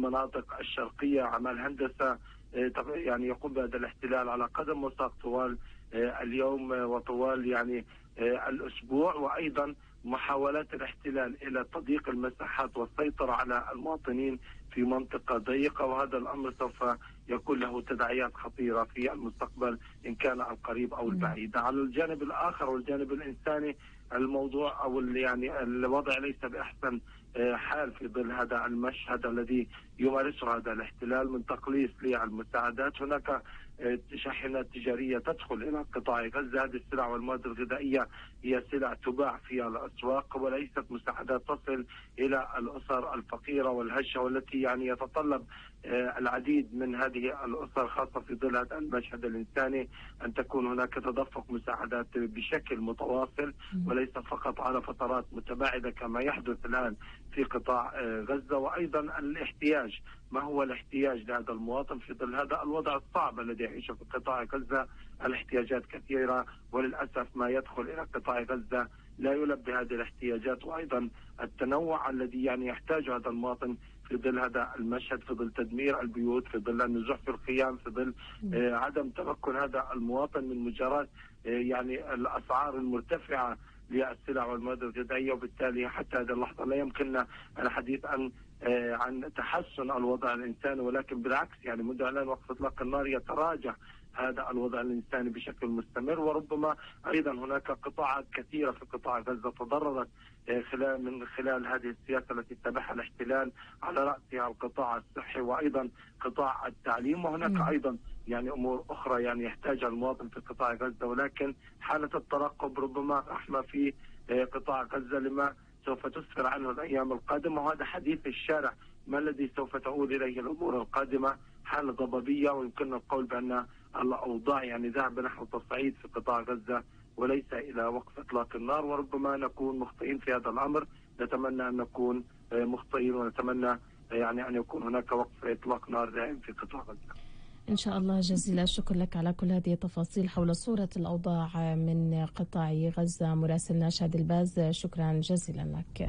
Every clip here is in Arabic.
المناطق الشرقية. عمل هندسة يعني يقوم بهذا الاحتلال على قدم وساق طوال اليوم وطوال يعني الأسبوع، وأيضا محاولات الاحتلال إلى تضييق المساحات والسيطرة على المواطنين في منطقة ضيقة، وهذا الأمر سوف يكون له تداعيات خطيرة في المستقبل إن كان القريب أو البعيد. على الجانب الآخر والجانب الإنساني الموضوع أو يعني الوضع ليس بأحسن حال في ظل هذا المشهد الذي يمارسه هذا الاحتلال من تقليص للمساعدات. هناك شاحنات تجارية تدخل إلى قطاع غزة. هذه السلع والمواد الغذائية هي سلع تباع في الأسواق وليست مساعدات تصل إلى الأسر الفقيرة والهشة، والتي يعني يتطلب العديد من هذه الأسر خاصة في ظل هذا المشهد الإنساني أن تكون هناك تدفق مساعدات بشكل متواصل وليس فقط على فترات متباعدة كما يحدث الآن في قطاع غزة. وأيضا الاحتياج، ما هو الاحتياج لهذا المواطن في ظل هذا الوضع الصعب الذي يعيشه في قطاع غزة؟ الاحتياجات كثيرة، وللأسف ما يدخل إلى قطاع غزة لا يلبي هذه الاحتياجات، وأيضا التنوع الذي يعني يحتاجه هذا المواطن في ظل هذا المشهد، في ظل تدمير البيوت، في ظل النزوح في الخيام، في ظل عدم تمكن هذا المواطن من مجارات يعني الأسعار المرتفعة للسلع والمواد الغذائية. وبالتالي حتى هذه اللحظة لا يمكننا الحديث عن تحسن الوضع الإنساني، ولكن بالعكس يعني منذ إعلان وقف إطلاق النار يتراجع هذا الوضع الإنساني بشكل مستمر. وربما أيضا هناك قطاعات كثيرة في قطاع غزة تضررت من خلال هذه السياسة التي اتبعها الاحتلال، على رأسها القطاع الصحي وأيضا قطاع التعليم. وهناك أيضا يعني أمور أخرى يعني يحتاجها المواطن في قطاع غزة، ولكن حالة الترقب ربما رحمة في قطاع غزة لما سوف تسفر عنه الأيام القادمة. وهذا حديث الشارع، ما الذي سوف تؤول إليه الأمور القادمة؟ حالة ضبابية، ويمكننا القول بأن الأوضاع يعني ذهب نحو تصعيد في قطاع غزة وليس إلى وقف إطلاق النار. وربما نكون مخطئين في هذا الأمر، نتمنى أن نكون مخطئين، ونتمنى يعني أن يكون هناك وقف إطلاق نار دائم في قطاع غزة إن شاء الله. جزيل الشكر لك على كل هذه التفاصيل حول صورة الأوضاع من قطاع غزة. مراسلنا شادي الباز، شكرا جزيلا لك.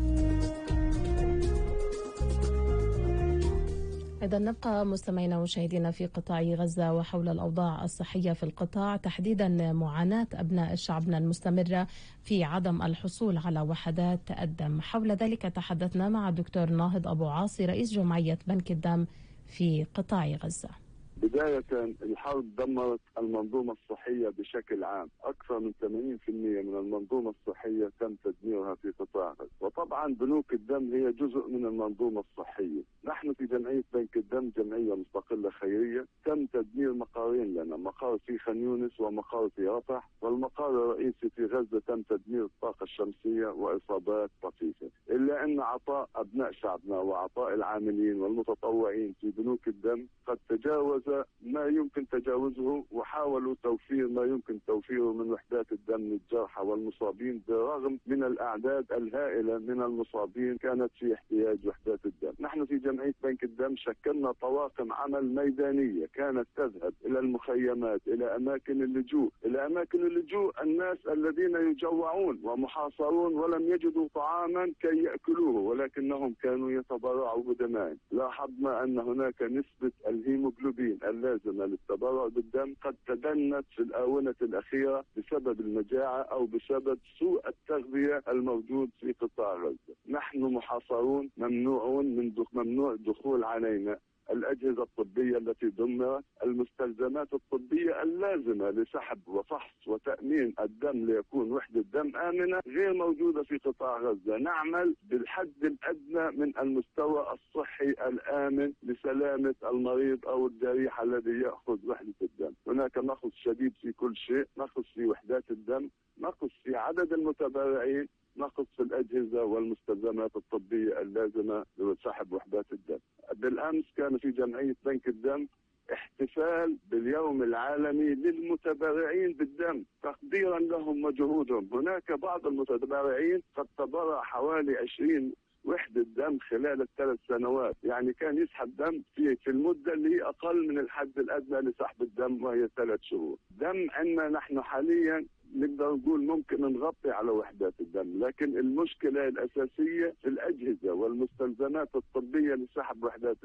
إذا نبقى مستمعينا ومشاهدينا في قطاع غزة وحول الأوضاع الصحية في القطاع، تحديدا معاناة أبناء شعبنا المستمرة في عدم الحصول على وحدات الدم. حول ذلك تحدثنا مع الدكتور ناهض أبو عاصي رئيس جمعية بنك الدم في قطاع غزة. بداية الحرب دمرت المنظومة الصحية بشكل عام. أكثر من 80% من المنظومة الصحية تم تدميرها في قطاع غزة، وطبعا بنوك الدم هي جزء من المنظومة الصحية. نحن في جمعية بنك الدم جمعية مستقلة خيرية، تم تدمير مقارين لنا، مقار في خان يونس ومقار في رفح، والمقار الرئيسي في غزة تم تدمير الطاقة الشمسية وإصابات طفيفة. إلا أن عطاء أبناء شعبنا وعطاء العاملين والمتطوعين في بنوك الدم قد تجاوز ما يمكن تجاوزه، وحاولوا توفير ما يمكن توفيره من وحدات الدم للجرحى والمصابين، بالرغم من الأعداد الهائلة من المصابين كانت في احتياج وحدات الدم. نحن في جمعية بنك الدم شكلنا طواقم عمل ميدانية كانت تذهب إلى المخيمات، إلى أماكن اللجوء، إلى أماكن اللجوء الناس الذين يجوعون ومحاصرون ولم يجدوا طعاما كي يأكلوه، ولكنهم كانوا يتبرعوا بدمائهم. لاحظنا أن هناك نسبة الهيموغلوبين اللازمة للتبرع بالدم قد تدنت في الآونة الأخيرة بسبب المجاعة أو بسبب سوء التغذية الموجود في قطاع غزة. نحن محاصرون، ممنوع الدخول علينا. الأجهزة الطبية التي دمرت، المستلزمات الطبية اللازمة لسحب وفحص وتأمين الدم ليكون وحدة دم آمنة غير موجودة في قطاع غزة. نعمل بالحد الأدنى من المستوى الصحي الآمن لسلامة المريض أو الجريح الذي يأخذ وحدة الدم. هناك نقص شديد في كل شيء، نقص في وحدات الدم، نقص في عدد المتبرعين، نقص في الأجهزة والمستلزمات الطبية اللازمة لسحب وحدات الدم. بالأمس كان في جمعية بنك الدم احتفال باليوم العالمي للمتبرعين بالدم تقديرا لهم وجهودهم. هناك بعض المتبرعين قد تبرع حوالي 20 وحدة دم خلال ال3 سنوات، يعني كان يسحب دم في المدة اللي هي أقل من الحد الأدنى لسحب الدم وهي 3 شهور. دم عندنا نحن حاليا نقدر نقول ممكن نغطي على وحدات الدم، لكن المشكلة الأساسية في الأجهزة والمستلزمات الطبية لسحب وحدات